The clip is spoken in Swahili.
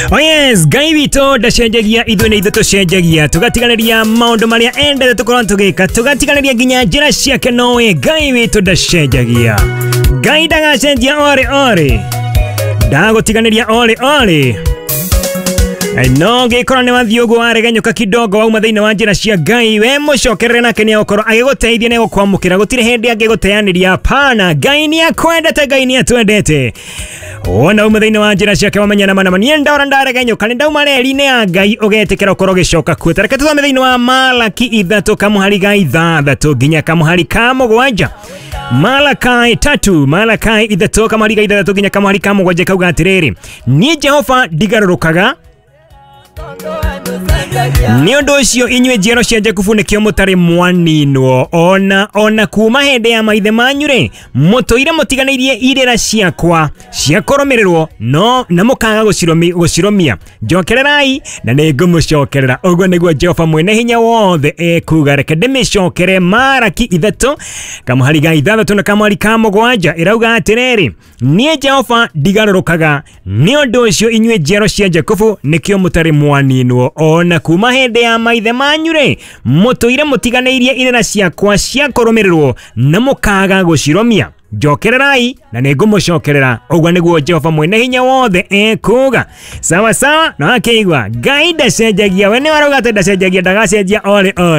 Oh yes, Ngai witũ ndacenjagia, ithuĩ nĩ ithuĩ tũcenjagia, tũgatiganĩria maũndũ marĩa endete tũkorwo tũgĩka, tũgatiganĩria nginya njĩra ciake. Nowe Ngai witũ ndacenjagia, Ngai ndagacenjia ore ndagũtiganĩria ore. No ngĩkora nĩ wathiĩ ũguo waregenyũka kidogo wauma thĩinĩ wa njĩra cia Ngai, we mũcokerere nake nĩ agũkorwo agĩgũteithia, nĩ agũkwamũkĩra, gũtirĩ hĩndĩ angĩgũteanĩria. Hapana, Ngai nĩ akwendete, Ngai nĩ atwendete. Ona uma thĩinĩ wa njĩra ciake wamenya nama niĩ ndora ndaregenyũka, nĩ ndauma reri-inĩ ya Ngai, ũgetĩkĩra ũkorwo ũgĩcoka kuo. Reke tũthome thĩinĩ wa Malaki 3:6 nginya 7. Malakai 3:3 nginya 7 kauga atĩrĩrĩ: niĩ Jehova ndigarũrũkaga, nĩ ũndũ ũcio inyuĩ njiaro cia Jakubu nĩkĩo mũtarĩ mwaninwo. Ona kuma hĩndĩ ya maithe manyu-rĩ, mũtũire mũtiganĩirie irĩra ciakwa cia kũrũmĩrĩrwo, no na mũkaga gũcirũmia. Njokererai na nĩ ngũmũcokerera. Ũguo nĩguo Jehova mwene hinya wothe ekuga. Reke ndĩmĩcokere. Malaki 3:6 na 7 ĩrauga atĩrĩrĩ: niĩ Jehova ndigarũrũkaga, nĩ ũndũ ũcio inyuĩ njiaro cia Jakubu nĩkĩo mũtarĩ mwaninwo. Ona kuma hĩndĩ ya maithe manyu-rĩ, mũtũire mũtiganĩirie irĩra ciakwa cia kũrũmĩrĩrwo, na mũkaga gũcirũmia. Njokererai na nĩ ngũmũcokerera. Ũguo nĩguo Jehova mwene hinya wothe ekuga. Sawa, na akĩigua Ngai ndacenjagia. We nĩ warauga atĩ ndacenjagia, ndagacenjia ore.